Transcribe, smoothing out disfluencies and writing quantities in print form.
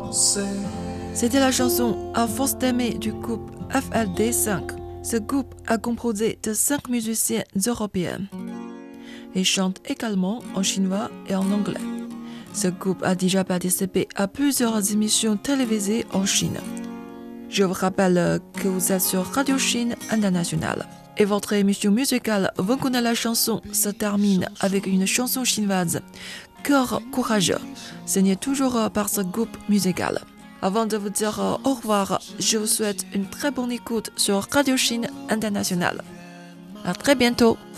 C'était la chanson À force d'aimer du groupe FLD5. Ce groupe a composé de 5 musiciens européens. Ils chantent également en chinois et en anglais. Ce groupe a déjà participé à plusieurs émissions télévisées en Chine. Je vous rappelle que vous êtes sur Radio Chine Internationale. Et votre émission musicale Vous connaissez la chanson se termine avec une chanson chinoise, Cœur courageux, signée toujours par ce groupe musical. Avant de vous dire au revoir, je vous souhaite une très bonne écoute sur Radio Chine Internationale. À très bientôt.